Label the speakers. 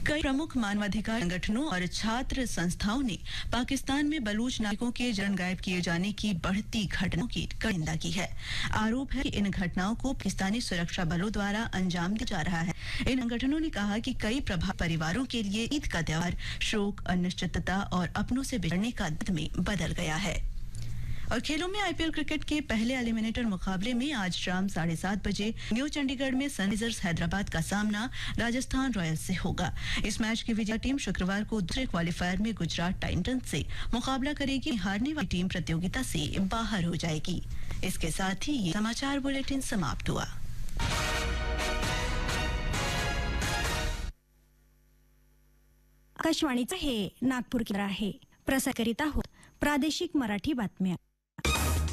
Speaker 1: कई प्रमुख मानवाधिकार संगठनों और छात्र संस्थाओं ने पाकिस्तान में बलूच नागरिकों के जन गायब किए जाने की बढ़ती घटनाओं की निंदा की है। आरोप है कि इन घटनाओं को पाकिस्तानी सुरक्षा बलों द्वारा अंजाम दिया जा रहा है। इन संगठनों ने कहा कि कई प्रभावित परिवारों के लिए ईद का त्योहार शोक, अनिश्चितता और अपनों से बिछड़ने का दर्द में बदल गया है। और खेलों में आईपीएल क्रिकेट के पहले एलिमिनेटर मुकाबले में आज शाम 7:30 बजे न्यू चंडीगढ़ में सनराइजर्स हैदराबाद का सामना राजस्थान रॉयल्स से होगा। इस मैच की विजेता टीम शुक्रवार को दूसरे क्वालिफायर में गुजरात टाइटंस से मुकाबला करेगी। हारने वाली टीम प्रतियोगिता से बाहर हो जाएगी। इसके साथ ही ये समाचार बुलेटिन समाप्त हुआ।
Speaker 2: आकाशवाणीचं हे नागपूर केंद्र आहे। प्रसारित करीत आहोत प्रादेशिक मराठी बातम्या।